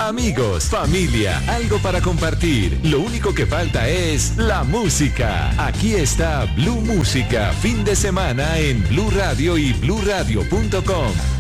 amigos, familia, algo para compartir. Lo único que falta es la música. Aquí está Blue Música, fin de semana en Blue Radio y bluradio.com.